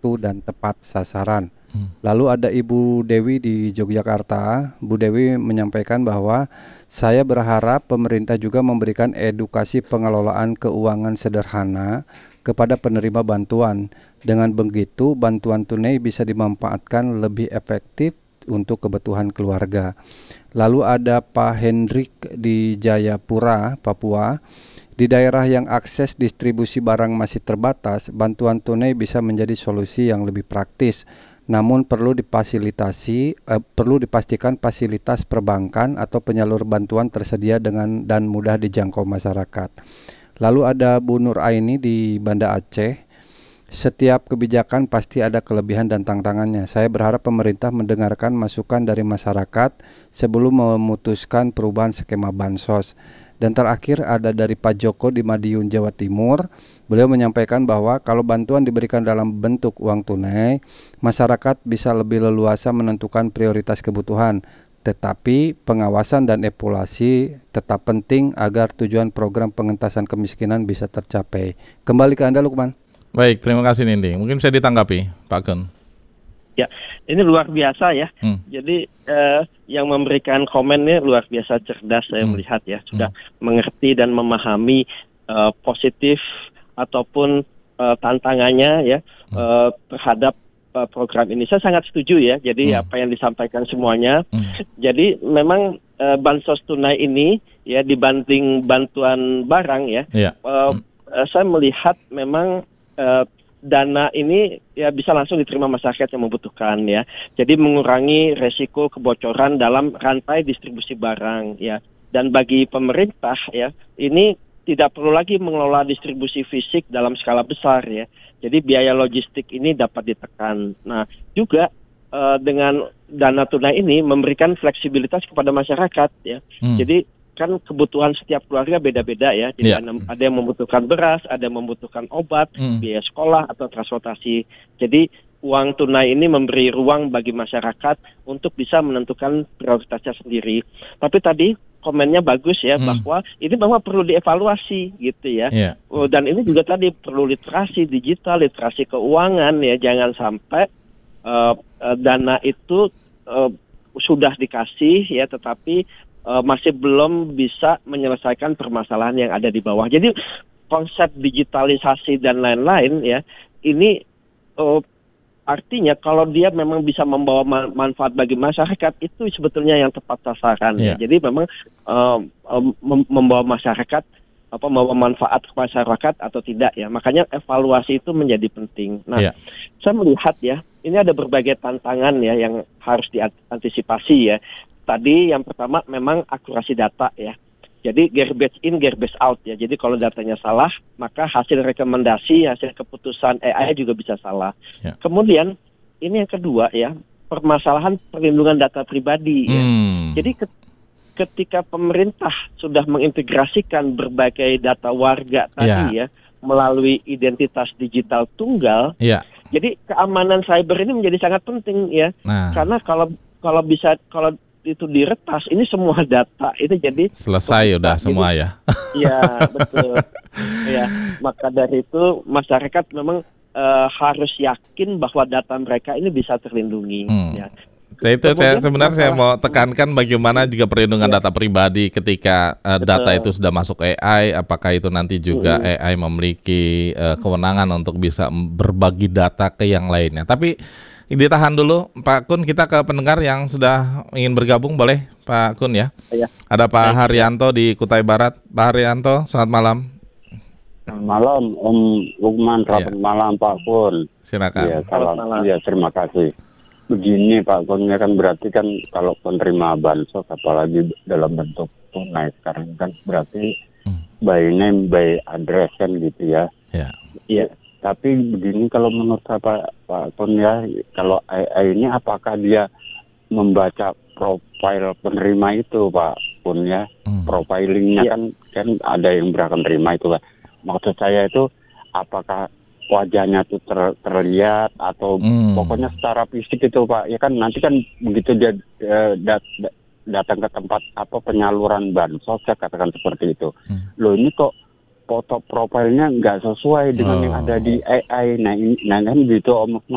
waktu dan tepat sasaran. Lalu ada Ibu Dewi di Yogyakarta. Bu Dewi menyampaikan bahwa saya berharap pemerintah juga memberikan edukasi pengelolaan keuangan sederhana kepada penerima bantuan. Dengan begitu, bantuan tunai bisa dimanfaatkan lebih efektif untuk kebutuhan keluarga. Lalu ada Pak Hendrik di Jayapura, Papua. Di daerah yang akses distribusi barang masih terbatas, bantuan tunai bisa menjadi solusi yang lebih praktis. Namun perlu dipastikan fasilitas perbankan atau penyalur bantuan tersedia dan mudah dijangkau masyarakat. Lalu ada Bu Nur Aini di Banda Aceh. Setiap kebijakan pasti ada kelebihan dan tantangannya. Saya berharap pemerintah mendengarkan masukan dari masyarakat sebelum memutuskan perubahan skema bansos. Dan terakhir ada dari Pak Joko di Madiun, Jawa Timur. Beliau menyampaikan bahwa kalau bantuan diberikan dalam bentuk uang tunai, masyarakat bisa lebih leluasa menentukan prioritas kebutuhan. Tetapi pengawasan dan evaluasi tetap penting agar tujuan program pengentasan kemiskinan bisa tercapai. Kembali ke Anda, Lukman. Baik, terima kasih Nindi. Mungkin bisa ditanggapi, Pak Kun. Ya, ini luar biasa ya. Jadi yang memberikan komennya luar biasa cerdas saya melihat ya. Sudah mengerti dan memahami positif ataupun tantangannya ya terhadap program ini. Saya sangat setuju ya. Jadi apa yang disampaikan semuanya. Jadi memang bansos tunai ini ya dibanding bantuan barang ya. Saya melihat memang dana ini ya bisa langsung diterima masyarakat yang membutuhkan ya. Jadi mengurangi resiko kebocoran dalam rantai distribusi barang ya. Dan bagi pemerintah ya, ini tidak perlu lagi mengelola distribusi fisik dalam skala besar ya. Jadi biaya logistik ini dapat ditekan. Nah, juga dengan dana tunai ini memberikan fleksibilitas kepada masyarakat ya. Jadi kan kebutuhan setiap keluarga beda-beda ya. Jadi ada yang membutuhkan beras, ada yang membutuhkan obat, biaya sekolah atau transportasi. Jadi uang tunai ini memberi ruang bagi masyarakat untuk bisa menentukan prioritasnya sendiri. Tapi tadi komennya bagus ya bahwa ini memang perlu dievaluasi gitu ya. Dan ini juga tadi perlu literasi digital, literasi keuangan ya. Jangan sampai dana itu sudah dikasih ya, tetapi masih belum bisa menyelesaikan permasalahan yang ada di bawah. Jadi konsep digitalisasi dan lain-lain ya, ini artinya kalau dia memang bisa membawa manfaat bagi masyarakat, itu sebetulnya yang tepat sasaran ya. Jadi memang membawa masyarakat membawa manfaat ke masyarakat atau tidak ya. Makanya evaluasi itu menjadi penting. Nah, saya melihat ya, ini ada berbagai tantangan ya yang harus diantisipasi ya. Tadi yang pertama memang akurasi data ya. Jadi garbage in, garbage out ya. Jadi kalau datanya salah, maka hasil rekomendasi, hasil keputusan AI juga bisa salah. Kemudian ini yang kedua ya, permasalahan perlindungan data pribadi ya. Jadi ketika pemerintah sudah mengintegrasikan berbagai data warga tadi ya melalui identitas digital tunggal, jadi keamanan cyber ini menjadi sangat penting ya. Karena kalau itu diretas, ini semua data itu jadi selesai udah semua ya. Iya betul. Ya, maka dari itu masyarakat memang harus yakin bahwa data mereka ini bisa terlindungi. Ya. Saya sebenarnya mau tekankan bagaimana juga perlindungan data pribadi ketika data itu sudah masuk AI. Apakah itu nanti juga AI memiliki kewenangan untuk bisa berbagi data ke yang lainnya. Tapi ditahan dulu Pak Kun, kita ke pendengar yang sudah ingin bergabung, boleh Pak Kun ya? Ada Pak Haryanto di Kutai Barat. Pak Haryanto, selamat malam. Selamat malam Om Lukman, selamat malam Pak Kun. Silakan. Ya, salam. Ya, terima kasih. Begini Pak Kun, kan berarti kan kalau penerima bansos apalagi dalam bentuk tunai sekarang kan berarti by name by address kan gitu ya. Iya. Tapi begini, kalau menurut Pak Kun ya, kalau AI ini apakah dia membaca profil penerima itu Pak Kun ya? Profilingnya kan ada yang beragam terima itu Pak. Maksud saya itu apakah wajahnya itu terlihat atau pokoknya secara fisik itu Pak? Ya kan nanti kan begitu dia datang ke tempat penyaluran bansos, saya katakan seperti itu. Loh ini kok foto profilnya nggak sesuai dengan yang ada di AI. Nah kan gitu Om